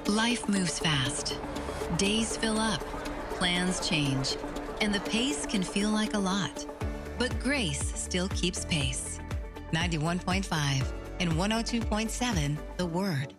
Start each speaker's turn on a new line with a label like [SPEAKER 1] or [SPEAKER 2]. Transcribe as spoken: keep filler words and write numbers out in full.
[SPEAKER 1] Life moves fast. Days fill up, plans change, and the pace can feel like a lot. But Grace still keeps pace. ninety-one point five and one oh two point seven The Word.